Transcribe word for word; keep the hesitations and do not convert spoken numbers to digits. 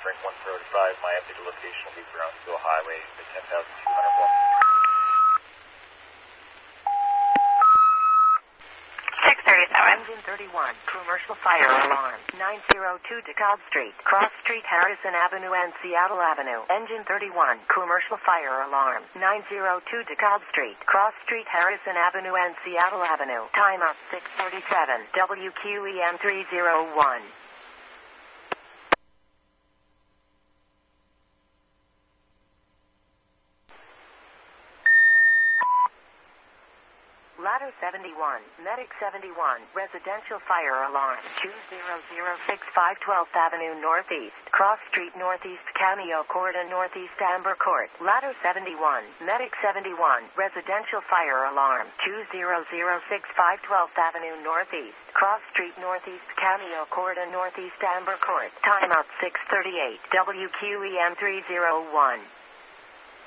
entering one road five. My updated location will be Brownsville Highway, ten thousand two hundred one. six thirty-seven. Engine thirty-one, commercial fire alarm. nine oh two DeKalb Street, Cross Street, Harrison Avenue and Seattle Avenue. Engine thirty-one, commercial fire alarm. nine oh two DeKalb Street, Cross Street, Harrison Avenue and Seattle Avenue. Time up six forty-seven. W Q E M three oh one. Ladder seventy-one, Medic seventy-one, residential fire alarm, two zero zero six five twelfth Avenue Northeast, Cross Street Northeast, Cameo Court and Northeast Amber Court. Ladder seventy-one, Medic seventy-one, residential fire alarm, two zero zero six five twelfth Avenue Northeast, Cross Street Northeast, Cameo Court and Northeast Amber Court. Time out six thirty-eight. W Q E M three oh one.